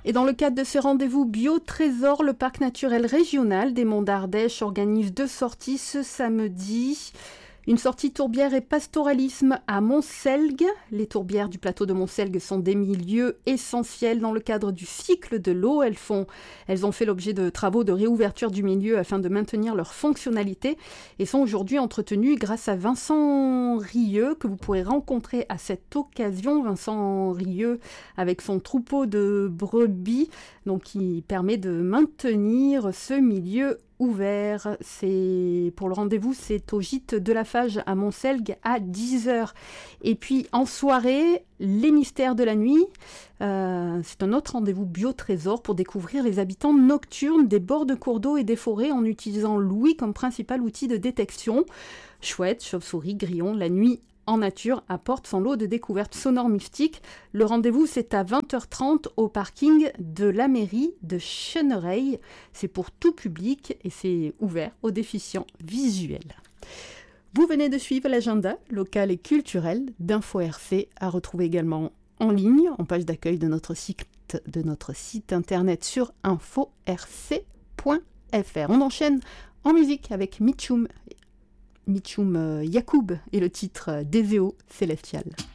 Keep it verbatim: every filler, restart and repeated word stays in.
Et dans le cadre de ce rendez-vous Bio-Trésor, le parc naturel régional des Monts d'Ardèche organise deux sorties ce samedi. Une sortie tourbière et pastoralisme à Montselgue. Les tourbières du plateau de Montselgue sont des milieux essentiels dans le cadre du cycle de l'eau. Elles font, elles ont fait l'objet de travaux de réouverture du milieu afin de maintenir leur fonctionnalité et sont aujourd'hui entretenues grâce à Vincent Rieux que vous pourrez rencontrer à cette occasion. Vincent Rieux avec son troupeau de brebis, donc qui permet de maintenir ce milieu ouvert. C'est pour le rendez-vous, c'est au gîte de la Fage à Montselgue à dix heures. Et puis en soirée, les mystères de la nuit. Euh, c'est un autre rendez-vous Bio-Trésor pour découvrir les habitants nocturnes des bords de cours d'eau et des forêts en utilisant l'ouïe comme principal outil de détection. Chouettes, chauves-souris, grillons, la nuit en nature apporte son lot de découvertes sonores mystiques. Le rendez-vous, c'est à vingt heures trente au parking de la mairie de Chenereil. C'est pour tout public et c'est ouvert aux déficients visuels. Vous venez de suivre l'agenda local et culturel d'Info R C, à retrouver également en ligne, en page d'accueil de notre site, de notre site internet sur info r c point f r. On enchaîne en musique avec Mitchoum, Mitchoum Yacoub et le titre Déséo Célestial.